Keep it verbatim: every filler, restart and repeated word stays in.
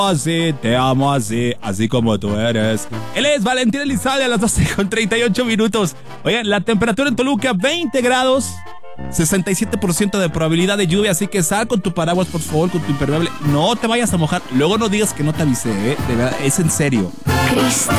Así, te amo así, así como tú eres. Él es Valentín Elizalde a las doce con treinta y ocho minutos. Oigan, la temperatura en Toluca, veinte grados, sesenta y siete por ciento de probabilidad de lluvia, así que sal con tu paraguas, por favor, con tu impermeable. No te vayas a mojar. Luego no digas que no te avisé, ¿eh? De verdad, es en serio. Cristal.